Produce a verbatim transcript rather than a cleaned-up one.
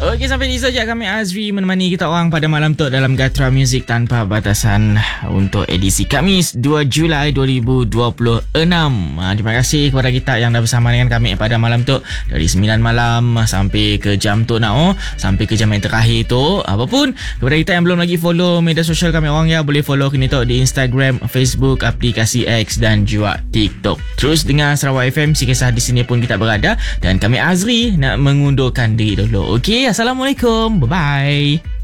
Okey, sampai di saja kami Azri menemani kita orang pada malam tu dalam Gatra Music Tanpa Batasan untuk edisi Khamis dua Julai dua ribu dua puluh enam. Ha, terima kasih kepada kita yang dah bersama dengan kami pada malam tu dari sembilan malam sampai ke jam tu nak oh, sampai ke jam yang terakhir tu. Apapun, kepada kita yang belum lagi follow media sosial kami orang ya, boleh follow kini tu di Instagram, Facebook, aplikasi X dan juga TikTok. Terus dengar Sarawak F M, si kisah di sini pun kita berada, dan kami Azri nak mengundurkan diri dulu. Okey, Assalamualaikum. Bye-bye.